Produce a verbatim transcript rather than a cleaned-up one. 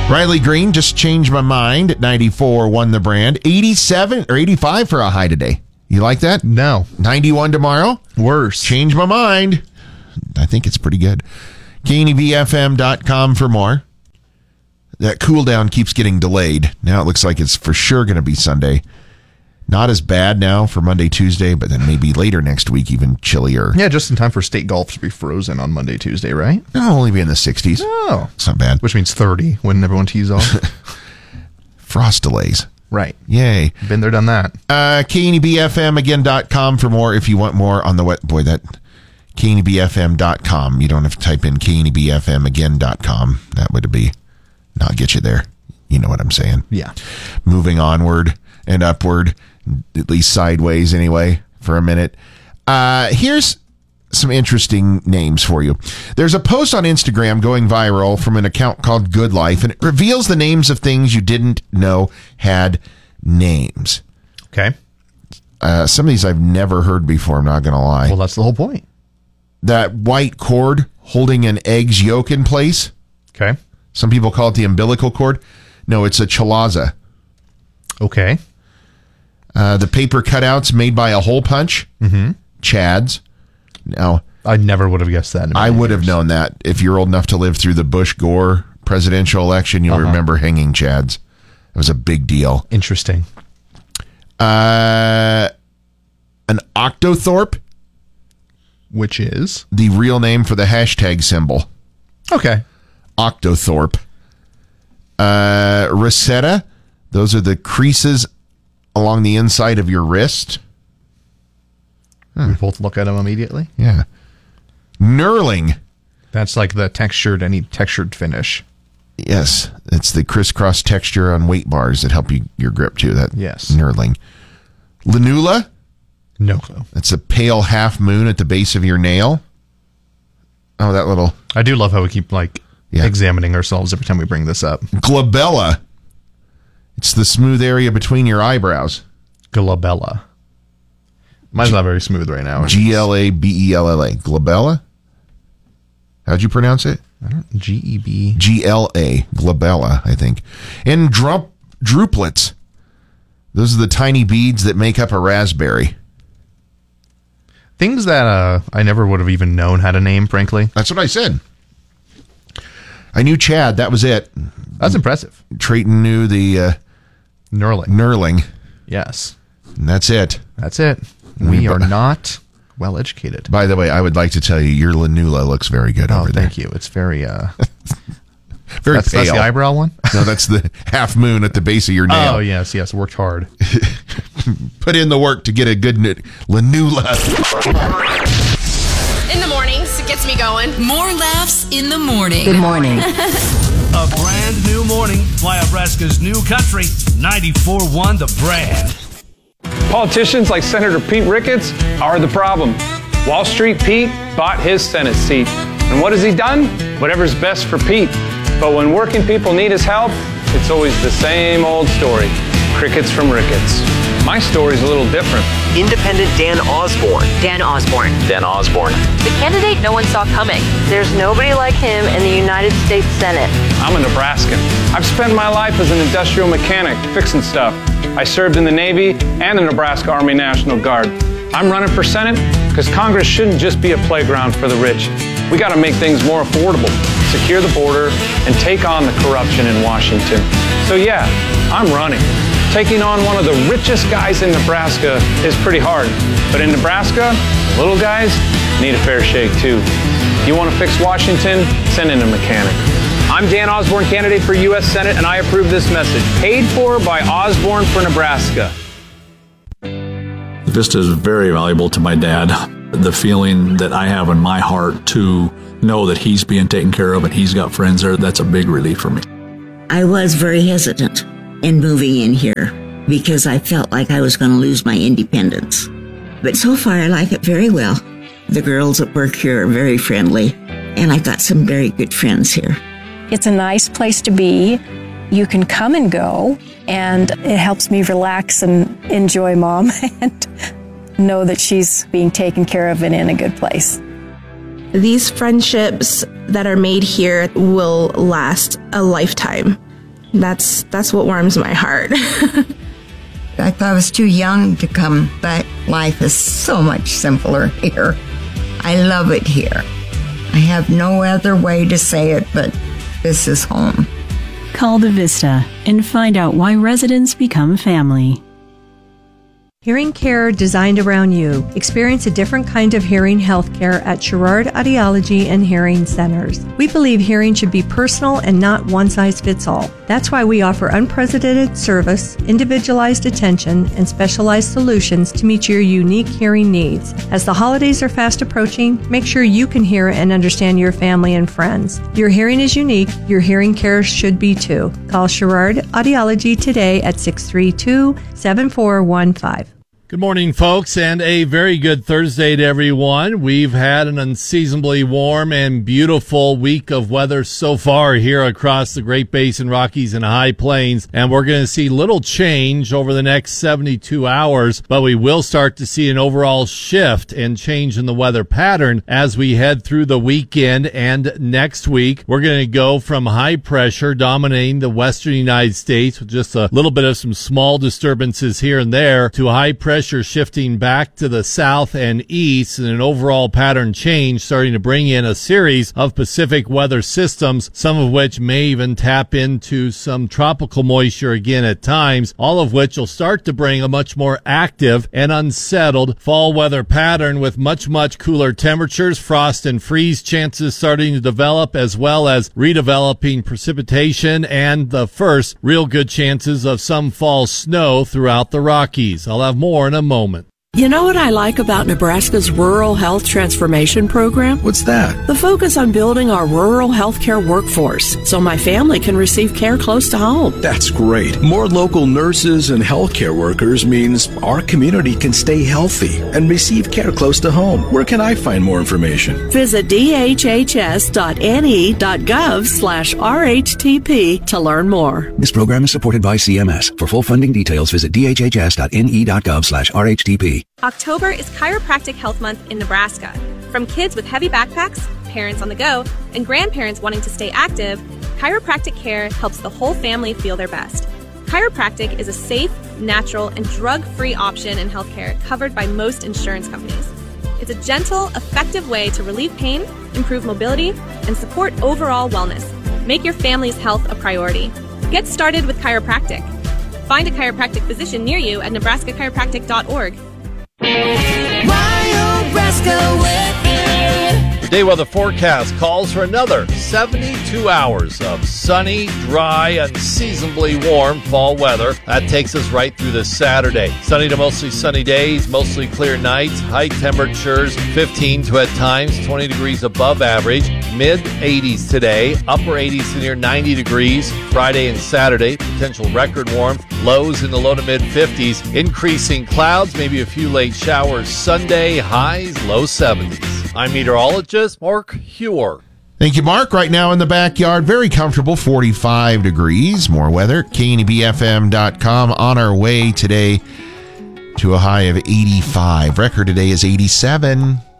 Riley Green, just changed my mind at ninety-four, won the brand. eighty-seven or eighty-five for a high today. You like that? No. ninety-one tomorrow? Worse. Change my mind. I think it's pretty good. K N E B F M dot com for more. That cool down keeps getting delayed. Now it looks like it's for sure going to be Sunday. Not as bad now for Monday, Tuesday, but then maybe later next week, even chillier. Yeah, just in time for state golf to be frozen on Monday, Tuesday, right? It'll only be in the sixties. Oh. It's not bad. Which means thirty when everyone tees off. Frost delays. Right. Yay. Been there, done that. Uh, K N E B F M again dot com for more if you want more on the wet. Boy, that K N E B F M dot com. You don't have to type in K N E B F M again dot com. That would be not get you there. You know what I'm saying? Yeah. Moving onward and upward, at least sideways anyway, for a minute. Uh, here's some interesting names for you. There's a post on Instagram going viral from an account called Good Life, and it reveals the names of things you didn't know had names. Okay. Uh, some of these I've never heard before, I'm not going to lie. Well, that's the whole point. That white cord holding an egg's yolk in place. Okay. Some people call it the umbilical cord. No, it's a chalaza. Okay. Uh, the paper cutouts made by a hole punch. Mm-hmm. Chads. Now, I never would have guessed that. I would have known that. If you're old enough to live through the Bush-Gore presidential election, you'll uh-huh. remember hanging chads. It was a big deal. Interesting. Uh, an octothorpe. Which is? The real name for the hashtag symbol. Okay. Octothorpe. Uh, Rosetta. Those are the creases along the inside of your wrist. Hmm. We both look at them immediately. Yeah. Knurling. That's like the textured, any textured finish. Yes. It's the crisscross texture on weight bars that help you your grip too. That yes. Knurling. Lanula. No clue. That's a pale half moon at the base of your nail. Oh, that little. I do love how we keep like yeah. examining ourselves every time we bring this up. Glabella. It's the smooth area between your eyebrows. Glabella. Mine's G- not very smooth right now. G L A B E L L A. Glabella? How'd you pronounce it? I don't G E B. G L A. Glabella, I think. And drup, druplets. Those are the tiny beads that make up a raspberry. Things that uh, I never would have even known had a name, frankly. That's what I said. I knew Chad. That was it. That's impressive. Trayton knew the uh, Knurling. Knurling. Yes. And that's it. That's it. We are not well educated. By the way, I would like to tell you, your lanula looks very good oh, over there. Thank you. It's very, uh, very that's, pale. That's the eyebrow one? No, that's the half moon at the base of your nail. Oh, yes, yes. Worked hard. Put in the work to get a good n- lanula. In the mornings, it gets me going. More laughs in the morning. Good morning. A brand new morning. Fly Nebraska's new country. ninety-four point one The Brand. Politicians like Senator Pete Ricketts are the problem. Wall Street Pete bought his Senate seat. And what has he done? Whatever's best for Pete. But when working people need his help, it's always the same old story. Crickets from Ricketts. My story's a little different. Independent Dan Osborne. Dan Osborne. Dan Osborne. The candidate no one saw coming. There's nobody like him in the United States Senate. I'm a Nebraskan. I've spent my life as an industrial mechanic, fixing stuff. I served in the Navy and the Nebraska Army National Guard. I'm running for Senate because Congress shouldn't just be a playground for the rich. We got to make things more affordable, secure the border, and take on the corruption in Washington. So yeah, I'm running. Taking on one of the richest guys in Nebraska is pretty hard. But in Nebraska, little guys need a fair shake too. You want to fix Washington? Send in a mechanic. I'm Dan Osborne, candidate for U S Senate, and I approve this message. Paid for by Osborne for Nebraska. Vista is very valuable to my dad. The feeling that I have in my heart to know that he's being taken care of and he's got friends there, that's a big relief for me. I was very hesitant in moving in here because I felt like I was going to lose my independence. But so far, I like it very well. The girls at work here are very friendly, and I've got some very good friends here. It's a nice place to be. You can come and go, and it helps me relax and enjoy Mom and know that she's being taken care of and in a good place. These friendships that are made here will last a lifetime. That's that's what warms my heart. I thought I was too young to come, but life is so much simpler here. I love it here. I have no other way to say it, but this is home. Call the Vista and find out why residents become family. Hearing care designed around you. Experience a different kind of hearing healthcare at Sherrard Audiology and Hearing Centers. We believe hearing should be personal and not one size fits all. That's why we offer unprecedented service, individualized attention, and specialized solutions to meet your unique hearing needs. As the holidays are fast approaching, make sure you can hear and understand your family and friends. Your hearing is unique. Your hearing care should be too. Call Sherrard Audiology today at six three two, seven four one five. Good morning, folks, and a very good Thursday to everyone. We've had an unseasonably warm and beautiful week of weather so far here across the Great Basin, Rockies, and High Plains, and we're going to see little change over the next seventy-two hours, but we will start to see an overall shift and change in the weather pattern as we head through the weekend and next week. We're going to go from high pressure dominating the western United States with just a little bit of some small disturbances here and there to high pressure shifting back to the south and east, and an overall pattern change starting to bring in a series of Pacific weather systems, some of which may even tap into some tropical moisture again at times, all of which will start to bring a much more active and unsettled fall weather pattern with much, much cooler temperatures, frost and freeze chances starting to develop, as well as redeveloping precipitation and the first real good chances of some fall snow throughout the Rockies. I'll have more in a moment. You know what I like about Nebraska's Rural Health Transformation Program? What's that? The focus on building our rural healthcare workforce so my family can receive care close to home. That's great. More local nurses and healthcare workers means our community can stay healthy and receive care close to home. Where can I find more information? Visit d h h s dot n e dot gov slash r h t p to learn more. This program is supported by C M S. For full funding details, visit d h h s dot n e dot gov slash r h t p. October is Chiropractic Health Month in Nebraska. From kids with heavy backpacks, parents on the go, and grandparents wanting to stay active, chiropractic care helps the whole family feel their best. Chiropractic is a safe, natural, and drug-free option in healthcare covered by most insurance companies. It's a gentle, effective way to relieve pain, improve mobility, and support overall wellness. Make your family's health a priority. Get started with chiropractic. Find a chiropractic physician near you at nebraska chiropractic dot org. Your day weather forecast calls for another seventy-two hours of sunny, dry, unseasonably warm fall weather. That takes us right through this Saturday. Sunny to mostly sunny days, mostly clear nights, high temperatures fifteen to at times twenty degrees above average, mid eighties today, upper eighties to near ninety degrees Friday and Saturday, potential record warmth, lows in the low to mid fifties, increasing clouds, maybe a few late showers Sunday, highs low seventies. I'm meteorologist Mark Hewer. Thank you, Mark. Right now in the backyard, very comfortable, forty-five degrees. More weather, K N E B F M dot com. On our way today to a high of eighty-five. Record today is eighty-seven.